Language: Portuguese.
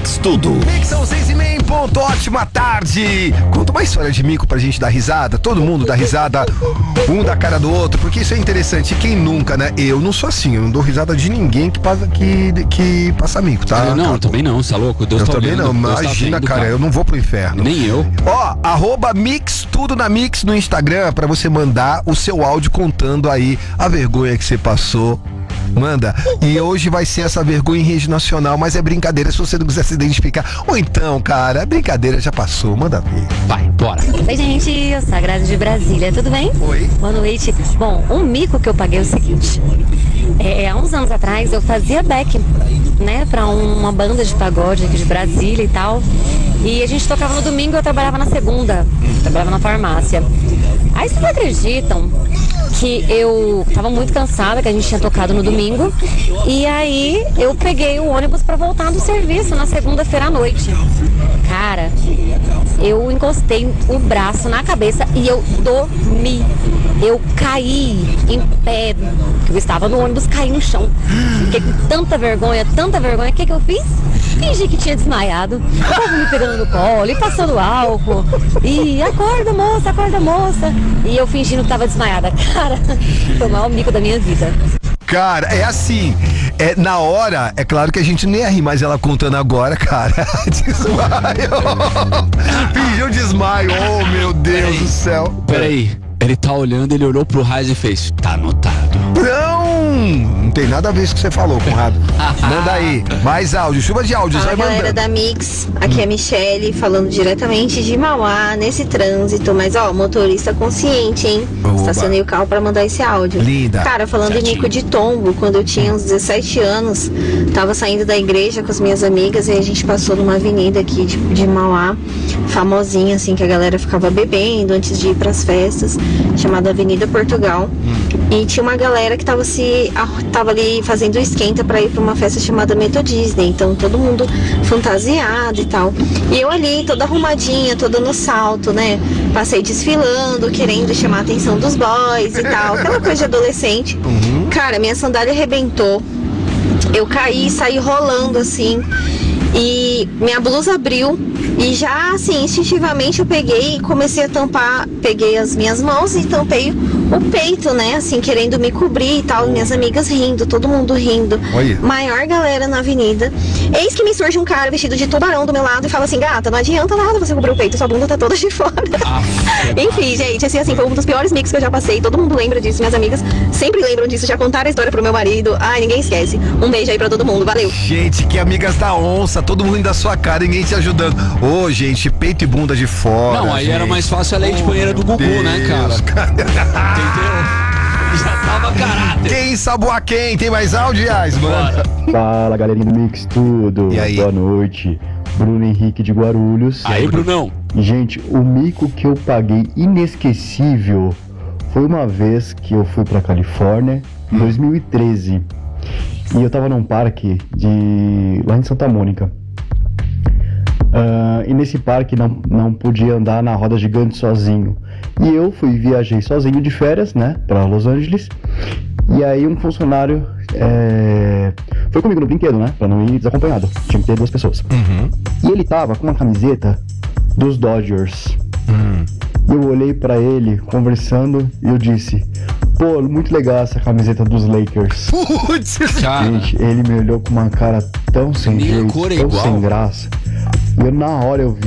Mix Tudo. Mix são 6:30 em ponto, ótima tarde. Conta uma história de mico pra gente dar risada. Todo mundo dá risada, um da cara do outro, porque isso é interessante. Quem nunca, né? Eu não sou assim, eu não dou risada de ninguém que passa mico, tá? Eu não, também não, você tá louco? Deus Eu tá também olhando, não, Deus tá imagina, vendo, cara, eu não vou pro inferno. Nem eu. Ó, @Mix Tudo na Mix no Instagram pra você mandar o seu áudio contando aí a vergonha que você passou. Manda. E hoje vai ser essa vergonha em rede nacional, mas é brincadeira se você não quiser se identificar. Ou então, cara, a brincadeira já passou, manda ver. Vai, bora. Oi, gente, eu sou a Grazi de Brasília, tudo bem? Oi. Boa noite. Bom, um mico que eu paguei é o seguinte. Há uns anos atrás eu fazia back, né, pra uma banda de pagode aqui de Brasília e tal. E a gente tocava no domingo e eu trabalhava na segunda. Trabalhava na farmácia. Aí vocês acreditam que eu tava muito cansada, que a gente tinha tocado no domingo. E aí eu peguei o ônibus pra voltar do serviço na segunda-feira à noite. Cara, eu encostei o braço na cabeça e eu dormi. Eu caí em pé, porque eu estava no ônibus, caí no chão. Fiquei com tanta vergonha. O que eu fiz? Fingi que tinha desmaiado. O povo me pegando no colo e passando álcool. E acorda moça. E eu fingindo que tava desmaiada. Cara, foi o maior mico da minha vida. Cara, é assim, na hora, é claro que a gente nem ia rir, mas ela contando agora, cara, desmaio. Fingiu desmaio, oh meu Deus do céu. Peraí, ele tá olhando, ele olhou pro Raiz e fez, tá anotado. Não tem nada a ver com o que você falou, Conrado. Manda aí, mais áudio, chuva de áudios, Fala, vai galera mandando. da Mix, aqui é a Michele, falando diretamente de Mauá, nesse trânsito, mas ó, motorista consciente, hein? Oba. Estacionei o carro pra mandar esse áudio. Linda. Cara, falando em mico de tombo, quando eu tinha uns 17 anos, tava saindo da igreja com as minhas amigas e a gente passou numa avenida aqui de Mauá, famosinha, assim, que a galera ficava bebendo antes de ir pras festas, chamada Avenida Portugal. E tinha uma galera que tava ali fazendo esquenta pra ir pra uma festa chamada Meto Disney. Então todo mundo fantasiado e tal. E eu ali, toda arrumadinha, toda no salto, né? Passei desfilando, querendo chamar a atenção dos boys e tal. Aquela coisa de adolescente. Cara, minha sandália arrebentou. Eu caí, saí rolando assim. E minha blusa abriu. E já assim, instintivamente eu peguei e comecei a tampar. Peguei as minhas mãos e tampei o peito, né? Assim, querendo me cobrir e tal. Minhas amigas rindo, todo mundo rindo. Oi. Maior galera na avenida. Eis que me surge um cara vestido de tubarão do meu lado e fala assim: gata, não adianta nada você cobrir o peito, sua bunda tá toda de fora. Enfim, gente, assim, foi um dos piores mix que eu já passei. Todo mundo lembra disso, minhas amigas sempre lembram disso. Já contaram a história pro meu marido. Ai, ninguém esquece. Um beijo aí pra todo mundo, valeu. Gente, que amigas da onça, todo mundo indo da sua cara, ninguém te ajudando. Ô, gente, peito e bunda de fora. Não, aí gente. era mais fácil a lei de banheira do Gugu, né, cara? Entendeu? Já tava caráter. Quem saboa quem? Tem mais áudio, mano? Fala, galerinha do Mix Tudo. E aí? Boa noite. Bruno Henrique de Guarulhos. Aí, Brunão. Gente, o mico que eu paguei inesquecível foi uma vez que eu fui pra Califórnia, em 2013. E eu tava num parque lá em Santa Mônica. E nesse parque não podia andar na roda gigante sozinho. E eu viajei sozinho de férias, né, pra Los Angeles. E aí um funcionário foi comigo no brinquedo, né, pra não ir desacompanhado. Tinha que ter 2 pessoas. E ele tava com uma camiseta dos Dodgers. Eu olhei pra ele, conversando, e eu disse: pô, muito legal essa camiseta dos Lakers. Putz, Cara, Gente, ele me olhou com uma cara tão sem Nem a jeito, cor é tão igual. sem graça. E eu, na hora, eu vi